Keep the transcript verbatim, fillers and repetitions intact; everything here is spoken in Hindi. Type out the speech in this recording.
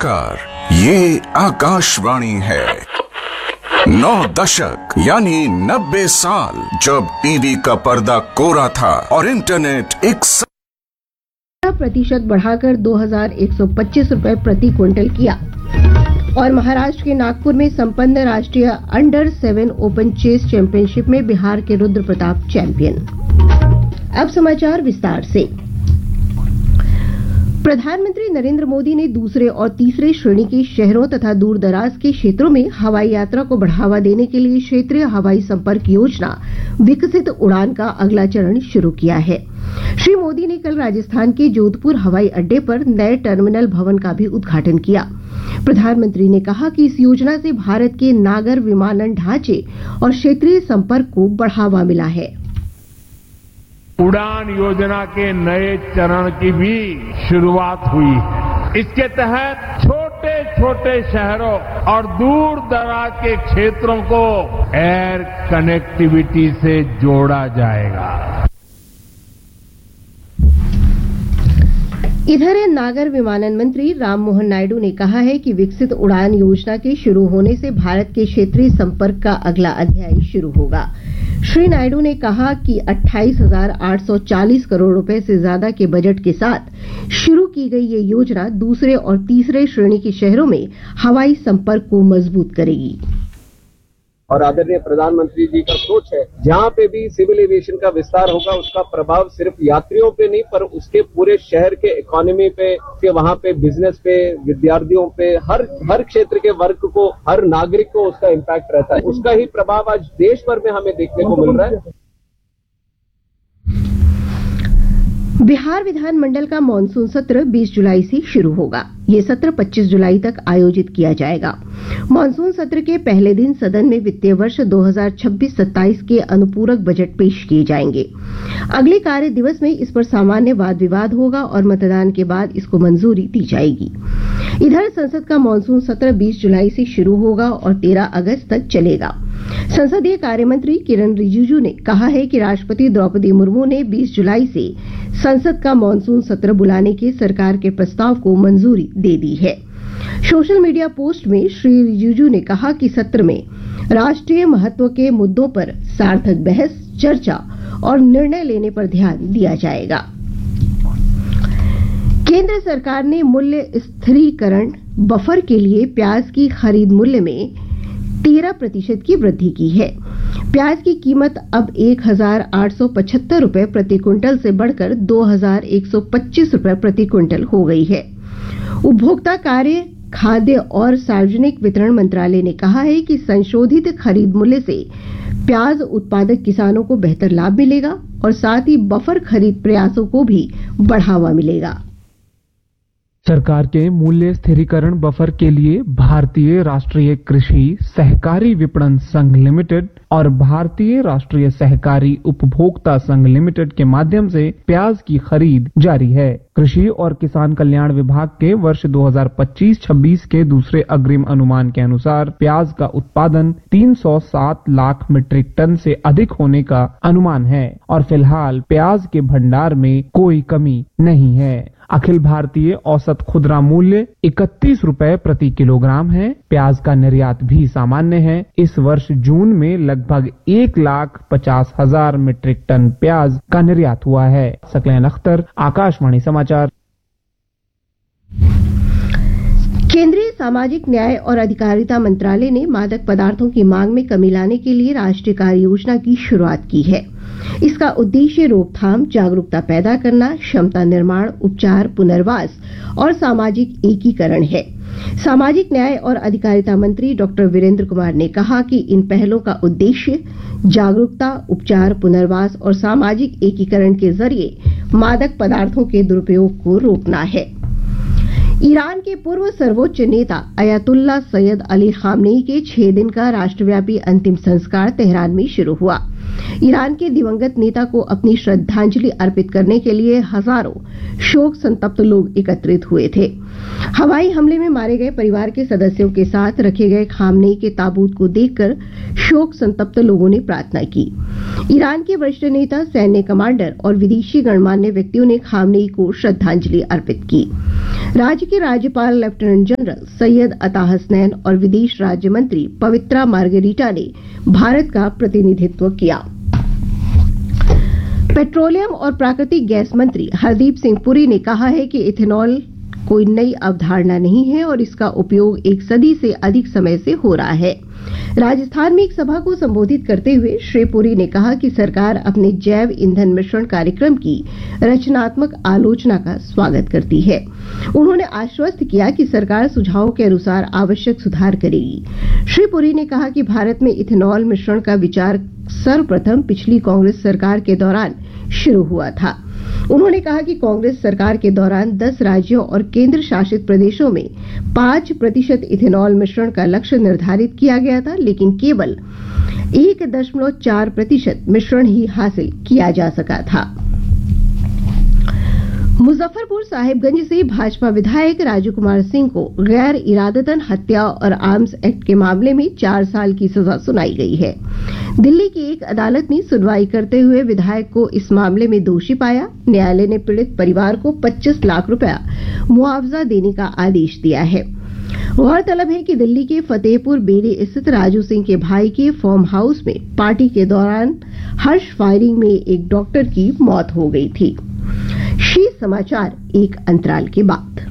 नमस्कार, ये आकाशवाणी है। नौ दशक यानी नब्बे साल जब टीवी का पर्दा कोरा था और इंटरनेट एक प्रतिशत बढ़ाकर दो हजार एक सौ पच्चीस रुपए प्रति क्विंटल किया। और महाराष्ट्र के नागपुर में संपन्न राष्ट्रीय under seven open chess championship में बिहार के रुद्र प्रताप चैंपियन। अब समाचार विस्तार से। प्रधानमंत्री नरेंद्र मोदी ने दूसरे और तीसरे श्रेणी के शहरों तथा दूर दराज के क्षेत्रों में हवाई यात्रा को बढ़ावा देने के लिए क्षेत्रीय हवाई संपर्क योजना विकसित उड़ान का अगला चरण शुरू किया है। श्री मोदी ने कल राजस्थान के जोधपुर हवाई अड्डे पर नए टर्मिनल भवन का भी उद्घाटन किया। प्रधानमंत्री ने कहा कि इस योजना से भारत के नागर विमानन ढांचे और क्षेत्रीय संपर्क को बढ़ावा मिला है। उड़ान योजना के नए चरण की भी शुरुआत हुई है। इसके तहत छोटे छोटे शहरों और दूर दराज के क्षेत्रों को एयर कनेक्टिविटी से जोड़ा जाएगा। इधर नागर विमानन मंत्री राममोहन नायडू ने कहा है कि विकसित उड़ान योजना के शुरू होने से भारत के क्षेत्रीय संपर्क का अगला अध्याय शुरू होगा। श्री नायडू ने कहा कि अट्ठाईस हजार आठ सौ चालीस करोड़ रुपए से ज्यादा के बजट के साथ शुरू की गई ये योजना दूसरे और तीसरे श्रेणी के शहरों में हवाई संपर्क को मजबूत करेगी। और आदरणीय प्रधानमंत्री जी का सोच है, जहाँ पे भी सिविल एविएशन का विस्तार होगा उसका प्रभाव सिर्फ यात्रियों पे नहीं पर उसके पूरे शहर के इकोनॉमी पे, के वहाँ पे बिजनेस पे, विद्यार्थियों पे, हर हर क्षेत्र के वर्ग को, हर नागरिक को उसका इम्पैक्ट रहता है। उसका ही प्रभाव आज देश भर में हमें देखने को मिल रहा है। बिहार विधानमंडल का मानसून सत्र बीस जुलाई से शुरू होगा। ये सत्र पच्चीस जुलाई तक आयोजित किया जाएगा। मानसून सत्र के पहले दिन सदन में वित्तीय वर्ष दो हजार छब्बीस सत्ताईस के अनुपूरक बजट पेश किए जाएंगे। अगले कार्य दिवस में इस पर सामान्य वाद विवाद होगा और मतदान के बाद इसको मंजूरी दी जाएगी। इधर संसद का मानसून सत्र बीस जुलाई से शुरू होगा और तेरह अगस्त तक चलेगा। संसदीय कार्य मंत्री किरण रिजिजू ने कहा है कि राष्ट्रपति द्रौपदी मुर्मू ने बीस जुलाई से संसद का मानसून सत्र बुलाने के सरकार के प्रस्ताव को मंजूरी दे दी है। सोशल मीडिया पोस्ट में श्री रिजिजू ने कहा कि सत्र में राष्ट्रीय महत्व के मुद्दों पर सार्थक बहस, चर्चा और निर्णय लेने पर ध्यान दिया जाएगा। केंद्र सरकार ने मूल्य स्थिरीकरण बफर के लिए प्याज की खरीद मूल्य में तेरह प्रतिशत की वृद्धि की है। प्याज की कीमत अब एक हजार आठ सौ पचहत्तर रुपए प्रति क्विंटल से बढ़कर दो हजार एक सौ पच्चीस रुपए प्रति क्विंटल हो गई है। उपभोक्ता कार्य, खाद्य और सार्वजनिक वितरण मंत्रालय ने कहा है कि संशोधित खरीद मूल्य से प्याज उत्पादक किसानों को बेहतर लाभ मिलेगा और साथ ही बफर खरीद प्रयासों को भी बढ़ावा मिलेगा। सरकार के मूल्य स्थिरीकरण बफर के लिए भारतीय राष्ट्रीय कृषि सहकारी विपणन संघ लिमिटेड और भारतीय राष्ट्रीय सहकारी उपभोक्ता संघ लिमिटेड के माध्यम से प्याज की खरीद जारी है। कृषि और किसान कल्याण विभाग के वर्ष दो हजार पच्चीस छब्बीस के दूसरे अग्रिम अनुमान के अनुसार प्याज का उत्पादन तीन सौ सात लाख मीट्रिक टन से अधिक होने का अनुमान है और फिलहाल प्याज के भंडार में कोई कमी नहीं है। अखिल भारतीय औसत खुदरा मूल्य इकतीस रुपए प्रति किलोग्राम है। प्याज का निर्यात भी सामान्य है। इस वर्ष जून में लगभग एक लाख पचास हजार मीट्रिक टन प्याज का निर्यात हुआ है। सकलैन अख्तर, आकाशवाणी समाचार। केंद्रीय सामाजिक न्याय और अधिकारिता मंत्रालय ने मादक पदार्थों की मांग में कमी लाने के लिए राष्ट्रीय कार्य योजना की शुरुआत की है। इसका उद्देश्य रोकथाम, जागरूकता पैदा करना, क्षमता निर्माण, उपचार, पुनर्वास और सामाजिक एकीकरण है। सामाजिक न्याय और अधिकारिता मंत्री डॉक्टर वीरेंद्र कुमार ने कहा कि इन पहलों का उद्देश्य जागरूकता, उपचार, पुनर्वास और सामाजिक एकीकरण के जरिए मादक पदार्थों के दुरुपयोग को रोकना है। ईरान के पूर्व सर्वोच्च नेता अयातुल्ला सैयद अली खामनेई के छह दिन का राष्ट्रव्यापी अंतिम संस्कार तेहरान में शुरू हुआ। ईरान के दिवंगत नेता को अपनी श्रद्धांजलि अर्पित करने के लिए हजारों शोक संतप्त लोग एकत्रित हुए थे। हवाई हमले में मारे गए परिवार के सदस्यों के साथ रखे गए खामनेई के ताबूत को देखकर शोक संतप्त लोगों ने प्रार्थना की। ईरान के वरिष्ठ नेता, सैन्य कमांडर और विदेशी गणमान्य व्यक्तियों ने खामनेई को श्रद्धांजलि अर्पित की। राज्य के राज्यपाल लेफ्टिनेंट जनरल सैयद अता हसनैन और विदेश राज्य मंत्री पवित्रा मार्गरीटा ने भारत का प्रतिनिधित्व किया। पेट्रोलियम और प्राकृतिक गैस मंत्री हरदीप सिंह पुरी ने कहा है कि इथेनॉल कोई नई अवधारणा नहीं है और इसका उपयोग एक सदी से अधिक समय से हो रहा है। राजस्थान में एक सभा को संबोधित करते हुए श्री पुरी ने कहा कि सरकार अपने जैव ईंधन मिश्रण कार्यक्रम की रचनात्मक आलोचना का स्वागत करती है। उन्होंने आश्वस्त किया कि सरकार सुझावों के अनुसार आवश्यक सुधार करेगी। श्री पुरी ने कहा कि भारत में इथेनॉल मिश्रण का विचार सर्वप्रथम पिछली कांग्रेस सरकार के दौरान शुरू हुआ था। उन्होंने कहा कि कांग्रेस सरकार के दौरान दस राज्यों और केंद्र शासित प्रदेशों में पांच प्रतिशत इथेनॉल मिश्रण का लक्ष्य निर्धारित किया गया था, लेकिन केवल एक दशमलव चार प्रतिशत मिश्रण ही हासिल किया जा सका था। मुजफ्फरपुर साहिबगंज से भाजपा विधायक राजू कुमार सिंह को गैर इरादतन हत्या और आर्म्स एक्ट के मामले में चार साल की सजा सुनाई गई है। दिल्ली की एक अदालत ने सुनवाई करते हुए विधायक को इस मामले में दोषी पाया। न्यायालय ने पीड़ित परिवार को पच्चीस लाख रुपया मुआवजा देने का आदेश दिया है। गौरतलब है कि दिल्ली के फतेहपुर बेरी स्थित राजू सिंह के भाई के फार्म हाउस में पार्टी के दौरान हर्ष फायरिंग में एक डॉक्टर की मौत हो गई थी। शीर्ष समाचार एक अंतराल के बाद।